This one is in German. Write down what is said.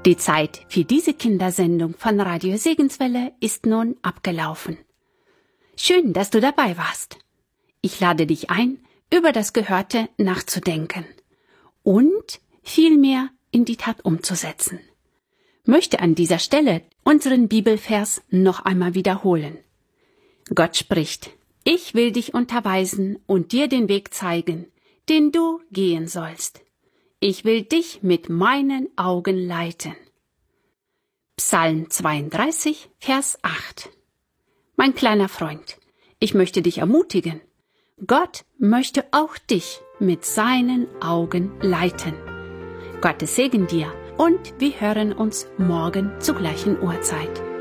Die Zeit für diese Kindersendung von Radio Segenswelle ist nun abgelaufen. Schön, dass du dabei warst. Ich lade dich ein, über das Gehörte nachzudenken und vielmehr in die Tat umzusetzen. Möchte an dieser Stelle unseren Bibelvers noch einmal wiederholen. Gott spricht: Ich will dich unterweisen und dir den Weg zeigen, den du gehen sollst. Ich will dich mit meinen Augen leiten. Psalm 32, Vers 8. Mein kleiner Freund, ich möchte dich ermutigen. Gott möchte auch dich mit seinen Augen leiten. Gottes Segen dir und wir hören uns morgen zur gleichen Uhrzeit.